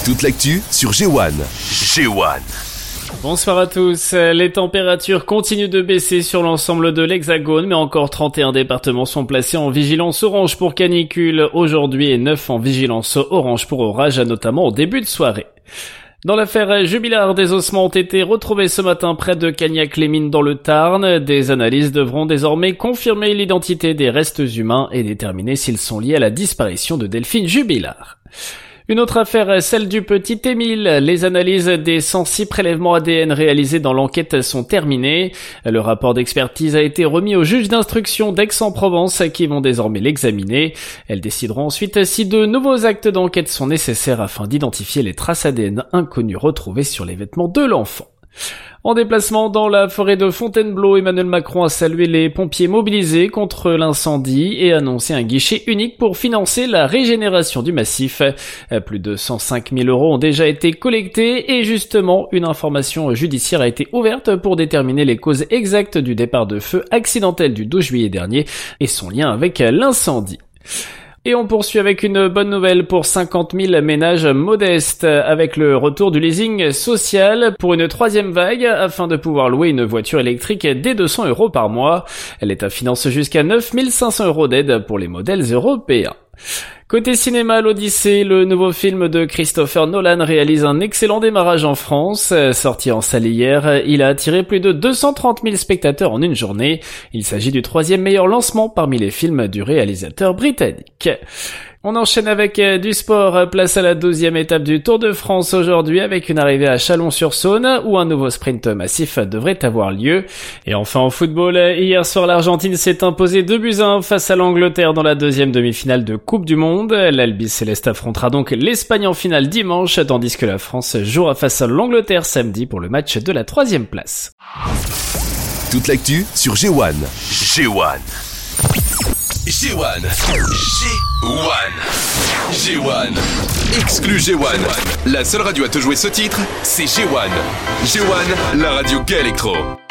Toute l'actu sur G1. G1. Bonsoir à tous. Les températures continuent de baisser sur l'ensemble de l'Hexagone, mais encore 31 départements sont placés en vigilance orange pour canicule aujourd'hui et 9 en vigilance orange pour orage, notamment au début de soirée. Dans l'affaire Jubilard, des ossements ont été retrouvés ce matin près de Cagnac-les-Mines dans le Tarn. Des analyses devront désormais confirmer l'identité des restes humains et déterminer s'ils sont liés à la disparition de Delphine Jubilard. Une autre affaire, celle du petit Émile. Les analyses des 106 prélèvements ADN réalisés dans l'enquête sont terminées. Le rapport d'expertise a été remis aux juges d'instruction d'Aix-en-Provence qui vont désormais l'examiner. Elles décideront ensuite si de nouveaux actes d'enquête sont nécessaires afin d'identifier les traces ADN inconnues retrouvées sur les vêtements de l'enfant. En déplacement dans la forêt de Fontainebleau, Emmanuel Macron a salué les pompiers mobilisés contre l'incendie et annoncé un guichet unique pour financer la régénération du massif. Plus de 105 000 € ont déjà été collectés et justement, une information judiciaire a été ouverte pour déterminer les causes exactes du départ de feu accidentel du 12 juillet dernier et son lien avec l'incendie. Et on poursuit avec une bonne nouvelle pour 50 000 ménages modestes, avec le retour du leasing social pour une troisième vague afin de pouvoir louer une voiture électrique dès 200 € par mois. L'État finance jusqu'à 9 500 € d'aide pour les modèles européens. Côté cinéma, l'Odyssée, le nouveau film de Christopher Nolan réalise un excellent démarrage en France. Sorti en salle hier, il a attiré plus de 230 000 spectateurs en une journée. Il s'agit du 3e meilleur lancement parmi les films du réalisateur britannique. On enchaîne avec du sport. Place à la 12e étape du Tour de France aujourd'hui avec une arrivée à Chalon-sur-Saône où un nouveau sprint massif devrait avoir lieu. Et enfin en football, hier soir l'Argentine s'est imposée 2-1 face à l'Angleterre dans la deuxième demi-finale de Coupe du Monde. L'Albi Céleste affrontera donc l'Espagne en finale dimanche tandis que la France jouera face à l'Angleterre samedi pour le match de la 3e place. Toute l'actu sur G1. G1. G1. G1. Exclu G1. La seule radio à te jouer ce titre, c'est G1. G1, la radio qu'électro.